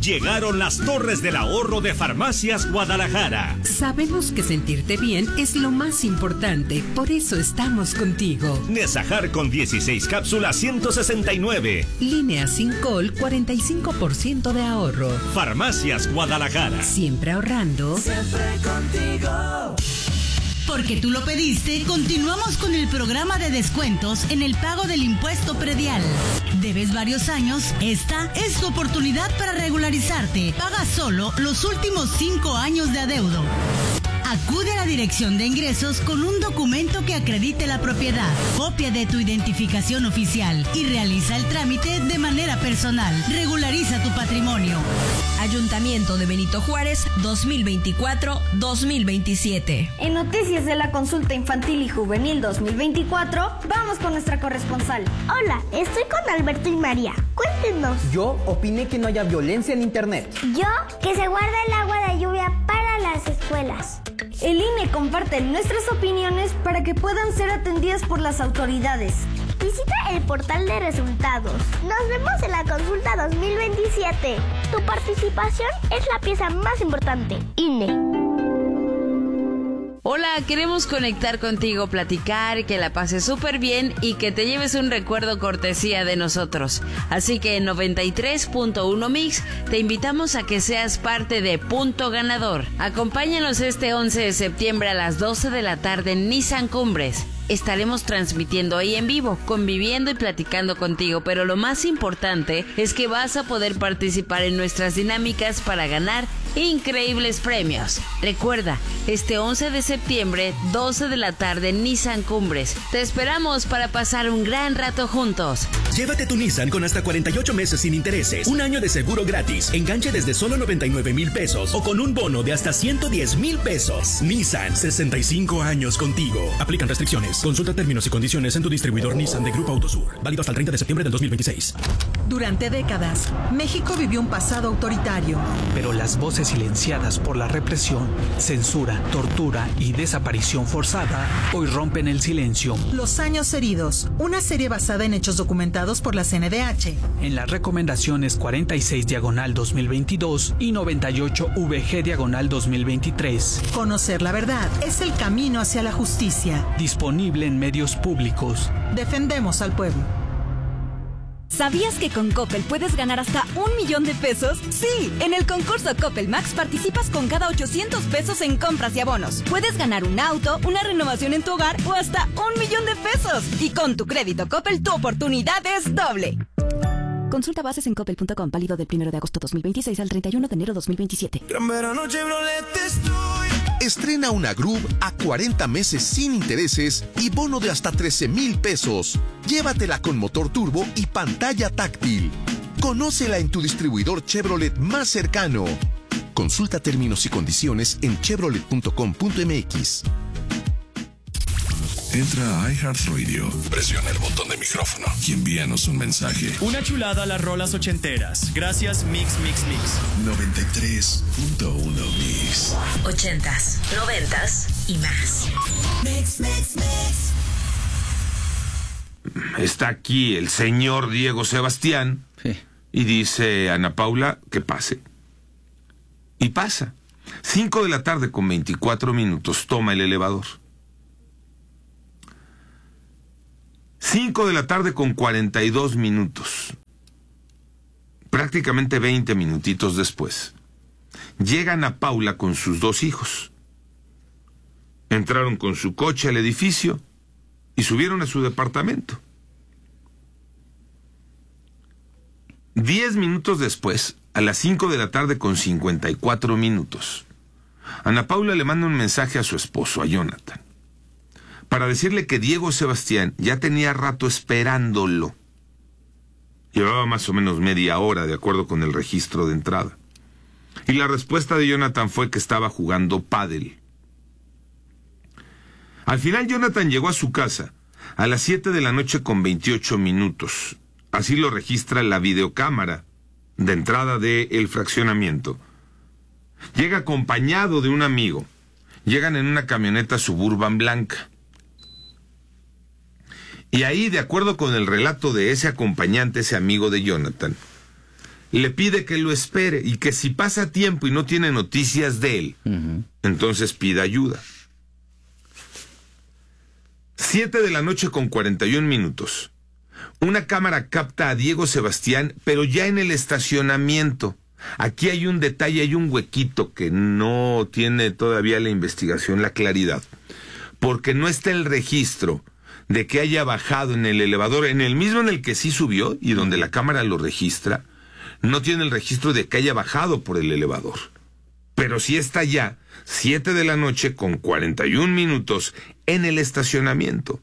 Llegaron las Torres del Ahorro de Farmacias Guadalajara. Sabemos que sentirte bien es lo más importante, por eso estamos contigo. Nesajar con 16 cápsulas 169. Línea Sincol 45% de ahorro. Farmacias Guadalajara. Siempre ahorrando. Siempre contigo. Porque tú lo pediste, continuamos con el programa de descuentos en el pago del impuesto predial. ¿Debes varios años? Esta es tu oportunidad para regularizarte. Paga solo los últimos 5 años de adeudo. Acude a la Dirección de Ingresos con un documento que acredite la propiedad, copia de tu identificación oficial y realiza el trámite de manera personal. Regulariza tu patrimonio. Ayuntamiento de Benito Juárez 2024-2027. En noticias de la consulta infantil y juvenil 2024, vamos con nuestra corresponsal. Hola, estoy con Alberto y María. Cuéntenos. Yo opiné que no haya violencia en internet. Yo, que se guarda el agua de lluvia para las escuelas. El INE comparte nuestras opiniones para que puedan ser atendidas por las autoridades. Visita el portal de resultados. Nos vemos en la consulta 2027. Tu participación es la pieza más importante. INE. Hola, queremos conectar contigo, platicar, que la pases súper bien y que te lleves un recuerdo cortesía de nosotros. Así que en 93.1 Mix te invitamos a que seas parte de Punto Ganador. Acompáñanos este 11 de septiembre a las 12 de la tarde en Nissan Cumbres. Estaremos transmitiendo ahí en vivo, conviviendo y platicando contigo, pero lo más importante es que vas a poder participar en nuestras dinámicas para ganar increíbles premios. Recuerda, este 11 de septiembre, 12 de la tarde en Nissan Cumbres. Te esperamos para pasar un gran rato juntos. Llévate tu Nissan con hasta 48 meses sin intereses, un año de seguro gratis, enganche desde solo 99,000 pesos o con un bono de hasta 110,000 pesos. Nissan, 65 años contigo. Aplican restricciones. Consulta términos y condiciones en tu distribuidor Nissan de Grupo Autosur. Válido hasta el 30 de septiembre del 2026. Durante décadas, México vivió un pasado autoritario. Pero las voces silenciadas por la represión, censura, tortura y desaparición forzada hoy rompen el silencio. Los años heridos, una serie basada en hechos documentados por la CNDH. En las recomendaciones 46/2022 y 98/VG/2023. Conocer la verdad es el camino hacia la justicia. Disponible en medios públicos. Defendemos al pueblo. ¿Sabías que con Coppel puedes ganar hasta 1,000,000 de pesos? Sí, en el concurso Coppel Max participas con cada 800 pesos en compras y abonos. Puedes ganar un auto, una renovación en tu hogar o hasta 1,000,000 de pesos. Y con tu crédito Coppel, tu oportunidad es doble. Consulta bases en coppel.com, válido del 1 de agosto 2026 al 31 de enero 2027. Gran verano Chevrolet estoy. Estrena una Groove a 40 meses sin intereses y bono de hasta 13,000 pesos. Llévatela con motor turbo y pantalla táctil. Conócela en tu distribuidor Chevrolet más cercano. Consulta términos y condiciones en chevrolet.com.mx. Entra a iHeartRadio, presiona el botón de micrófono y envíanos un mensaje. Una chulada a las rolas ochenteras. Gracias Mix. 93.1 Mix. 80s, 90s y más. Mix. Está aquí el señor Diego Sebastián y dice Ana Paula que pase. Y pasa. 5 de la tarde con 24 minutos, toma el elevador. 5 de la tarde con 42 minutos. Prácticamente 20 minutitos después. Llega Ana Paula con sus 2 hijos. Entraron con su coche al edificio y subieron a su departamento. 10 minutos después, a las 5 de la tarde con 54 minutos, Ana Paula le manda un mensaje a su esposo, a Jonathan, para decirle que Diego Sebastián ya tenía rato esperándolo. Llevaba más o menos media hora, de acuerdo con el registro de entrada. Y la respuesta de Jonathan fue que estaba jugando pádel. Al final Jonathan llegó a su casa a las 7 de la noche con 28 minutos. Así lo registra la videocámara de entrada del fraccionamiento. Llega acompañado de un amigo. Llegan en una camioneta Suburban blanca. Y ahí, de acuerdo con el relato de ese acompañante, ese amigo de Jonathan, le pide que lo espere y que si pasa tiempo y no tiene noticias de él, entonces pida ayuda. 7:41 a.m. Una cámara capta a Diego Sebastián, pero ya en el estacionamiento. Aquí hay un detalle, hay un huequito que no tiene todavía la investigación, la claridad. Porque no está el registro de que haya bajado en el elevador, en el mismo en el que sí subió y donde la cámara lo registra, no tiene el registro de que haya bajado por el elevador. Pero sí está ya, 7:41 en el estacionamiento.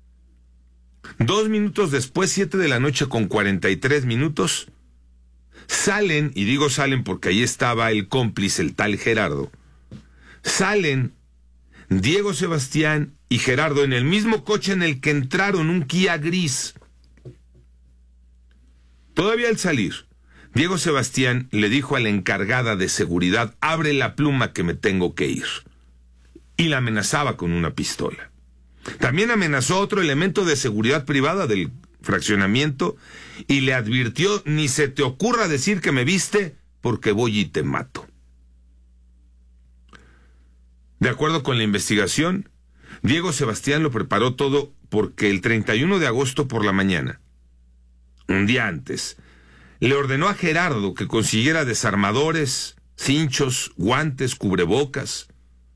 2 minutos después, 7:43, salen, y digo salen porque ahí estaba el cómplice, el tal Gerardo, salen Diego Sebastián y Gerardo en el mismo coche en el que entraron, un Kia gris. Todavía al salir, Diego Sebastián le dijo a la encargada de seguridad: abre la pluma que me tengo que ir. Y la amenazaba con una pistola. También amenazó a otro elemento de seguridad privada del fraccionamiento y le advirtió: ni se te ocurra decir que me viste porque voy y te mato. De acuerdo con la investigación, Diego Sebastián lo preparó todo porque el 31 de agosto por la mañana, un día antes, le ordenó a Gerardo que consiguiera desarmadores, cinchos, guantes, cubrebocas,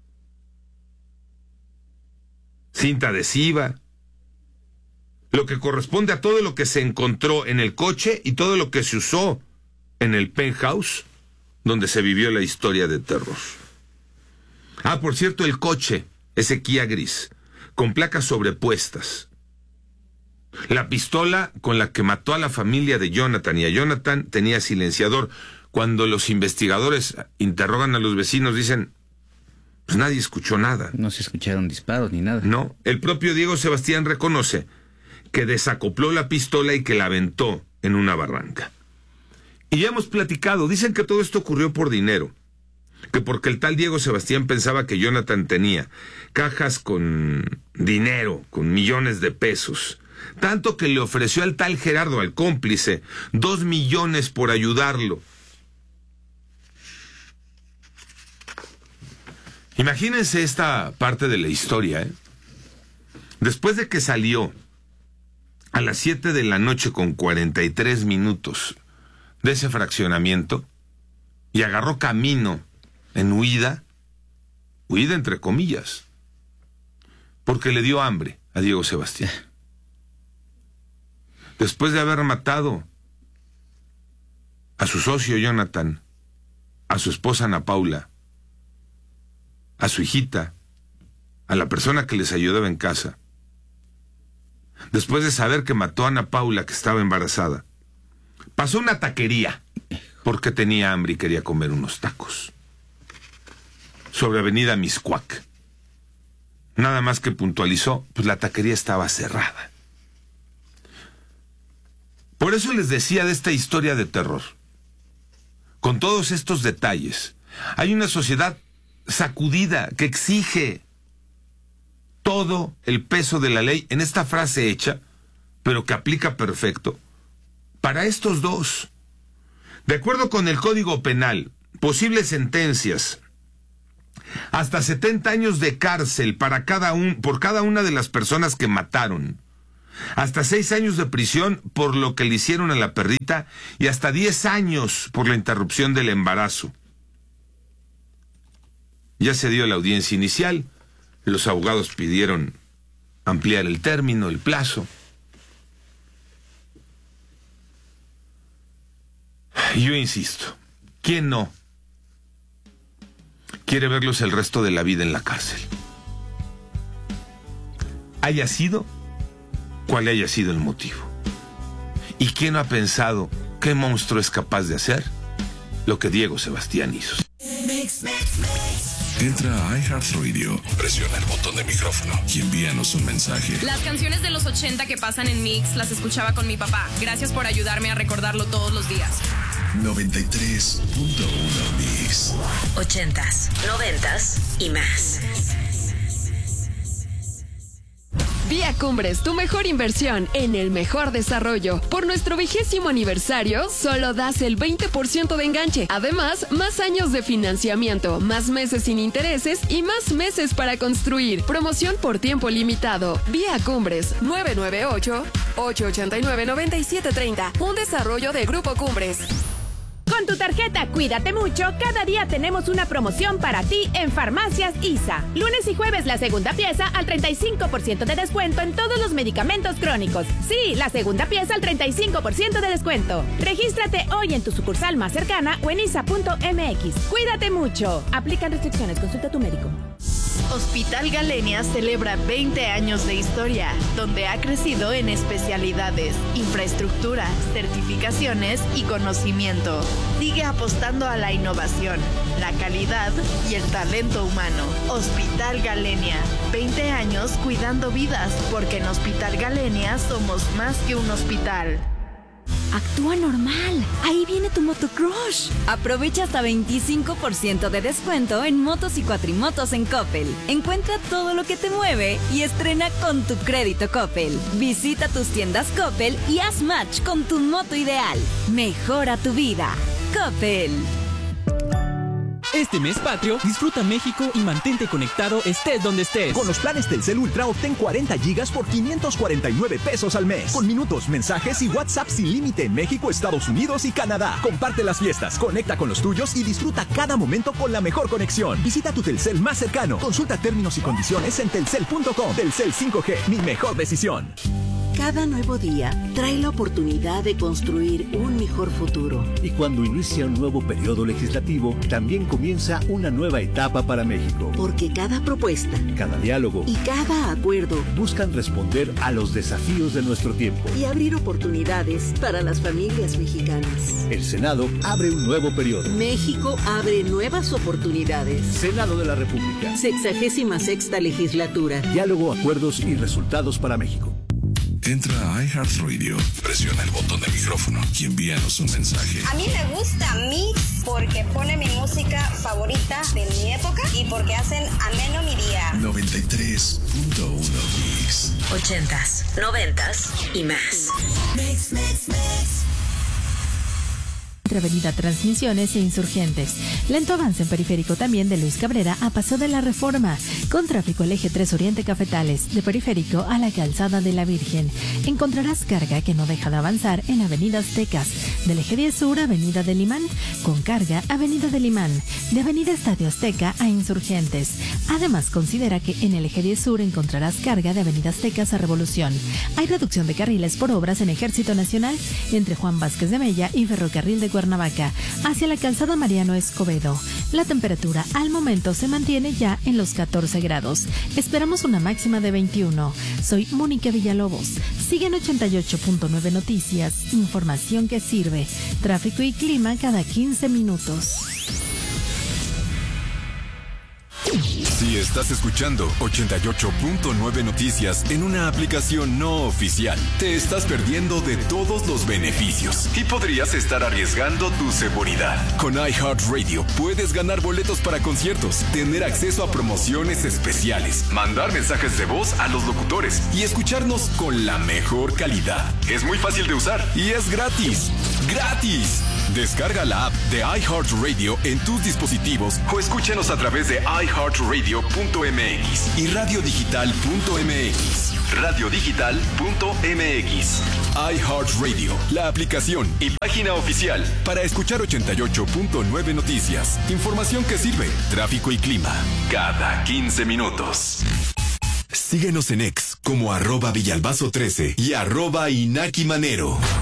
cinta adhesiva, lo que corresponde a todo lo que se encontró en el coche y todo lo que se usó en el penthouse donde se vivió la historia de terror. Ah, por cierto, el coche, ese Kia gris, con placas sobrepuestas. La pistola con la que mató a la familia de Jonathan y a Jonathan tenía silenciador. Cuando los investigadores interrogan a los vecinos, dicen: pues nadie escuchó nada. No se escucharon disparos ni nada. No, el propio Diego Sebastián reconoce que desacopló la pistola y que la aventó en una barranca. Y ya hemos platicado, dicen que todo esto ocurrió por dinero, que porque el tal Diego Sebastián pensaba que Jonathan tenía cajas con dinero, con millones de pesos, tanto que le ofreció al tal Gerardo, al cómplice, 2 millones por ayudarlo. Imagínense esta parte de la historia, ¿eh? Después de que salió a las 7:43 de ese fraccionamiento y agarró camino en huida entre comillas, porque le dio hambre a Diego Sebastián. Después de haber matado a su socio Jonathan, a su esposa Ana Paula, a su hijita, a la persona que les ayudaba en casa, después de saber que mató a Ana Paula, que estaba embarazada, pasó a una taquería porque tenía hambre y quería comer unos tacos sobre Avenida Miscuac. Nada más que puntualizó, pues la taquería estaba cerrada. Por eso les decía de esta historia de terror. Con todos estos detalles, hay una sociedad sacudida que exige todo el peso de la ley en esta frase hecha, pero que aplica perfecto para estos dos. De acuerdo con el Código Penal, posibles sentencias hasta 70 años de cárcel por cada una de las personas que mataron, hasta 6 años de prisión por lo que le hicieron a la perrita y hasta 10 años por la interrupción del embarazo. Ya se dio la audiencia inicial, los abogados pidieron ampliar el término, el plazo. Yo insisto, ¿quién no quiere verlos el resto de la vida en la cárcel? Haya sido cual haya sido el motivo. ¿Y quién no ha pensado qué monstruo es capaz de hacer lo que Diego Sebastián hizo? Entra a iHeartRadio, presiona el botón de micrófono y envíanos un mensaje. Las canciones de los 80 que pasan en Mix las escuchaba con mi papá. Gracias por ayudarme a recordarlo todos los días. 93.1 Mix. 80s, 90s y más. Vía Cumbres, tu mejor inversión en el mejor desarrollo. Por nuestro 20º aniversario, solo das el 20% de enganche. Además, más años de financiamiento, más meses sin intereses y más meses para construir. Promoción por tiempo limitado. Vía Cumbres, 998-889-9730. Un desarrollo de Grupo Cumbres. Con tu tarjeta Cuídate Mucho, cada día tenemos una promoción para ti en Farmacias ISA. Lunes y jueves la segunda pieza al 35% de descuento en todos los medicamentos crónicos. Sí, la segunda pieza al 35% de descuento. Regístrate hoy en tu sucursal más cercana o en isa.mx. Cuídate mucho. Aplican restricciones. Consulta a tu médico. Hospital Galenia celebra 20 años de historia, donde ha crecido en especialidades, infraestructura, certificaciones y conocimiento. Sigue apostando a la innovación, la calidad y el talento humano. Hospital Galenia, 20 años cuidando vidas, porque en Hospital Galenia somos más que un hospital. Actúa normal. Ahí viene tu motocrush. Aprovecha hasta 25% de descuento en motos y cuatrimotos en Coppel. Encuentra todo lo que te mueve y estrena con tu crédito Coppel. Visita tus tiendas Coppel y haz match con tu moto ideal. Mejora tu vida. Coppel. Este mes patrio, disfruta México y mantente conectado estés donde estés. Con los planes Telcel Ultra obtén 40 gigas por 549 pesos al mes. Con minutos, mensajes y WhatsApp sin límite en México, Estados Unidos y Canadá. Comparte las fiestas, conecta con los tuyos y disfruta cada momento con la mejor conexión. Visita tu Telcel más cercano. Consulta términos y condiciones en telcel.com. Telcel 5G, mi mejor decisión. Cada nuevo día trae la oportunidad de construir un mejor futuro. Y cuando inicia un nuevo periodo legislativo, también comienza una nueva etapa para México. Porque cada propuesta, cada diálogo y cada acuerdo buscan responder a los desafíos de nuestro tiempo y abrir oportunidades para las familias mexicanas. El Senado abre un nuevo periodo. México abre nuevas oportunidades. Senado de la República. 66ª legislatura. Diálogo, acuerdos y resultados para México. Entra a iHeartRadio, presiona el botón del micrófono y envíanos un mensaje. A mí me gusta Mix porque pone mi música favorita de mi época y porque hacen ameno mi día. 93.1 Mix. 80s, 90s y más. Mix, mix, mix. Entre Avenida Transmisiones e Insurgentes. Lento avance en Periférico también de Luis Cabrera a Paseo de la Reforma, con tráfico el eje 3 Oriente Cafetales, de Periférico a la Calzada de la Virgen. Encontrarás carga que no deja de avanzar en Avenida Aztecas, del eje 10 Sur Avenida del Imán, con carga Avenida del Imán, de Avenida Estadio Azteca a Insurgentes. Además, considera que en el eje 10 Sur encontrarás carga de Avenida Aztecas a Revolución. Hay reducción de carriles por obras en Ejército Nacional entre Juan Vázquez de Mella y Ferrocarril de Cuernavaca, hacia la Calzada Mariano Escobedo. La temperatura al momento se mantiene ya en los 14 grados. Esperamos una máxima de 21. Soy Mónica Villalobos. Siguen 88.9 Noticias, información que sirve. Tráfico y clima cada 15 minutos. Si estás escuchando 88.9 Noticias en una aplicación no oficial, te estás perdiendo de todos los beneficios y podrías estar arriesgando tu seguridad. Con iHeartRadio puedes ganar boletos para conciertos, tener acceso a promociones especiales, mandar mensajes de voz a los locutores y escucharnos con la mejor calidad. Es muy fácil de usar y es gratis. ¡Gratis! Descarga la app de iHeartRadio en tus dispositivos o escúchanos a través de iHeartRadio.mx y radiodigital.mx. Radiodigital.mx. iHeartRadio, la aplicación y página oficial para escuchar 88.9 Noticias. Información que sirve, tráfico y clima, cada 15 minutos. Síguenos en X como @Villalbazo13 y @Inaki Manero.